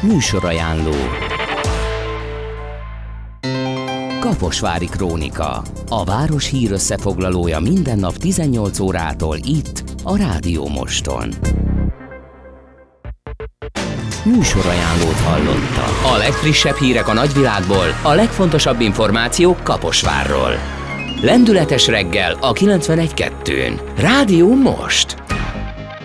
Műsorajánló. Kaposvári Krónika. A város hírösszefoglalója minden nap 18 órától itt, a Rádió Moston. Műsorajánlót hallotta. A legfrissebb hírek a nagyvilágból, a legfontosabb információk Kaposvárról. Lendületes reggel a 91.2-n. Rádió Most.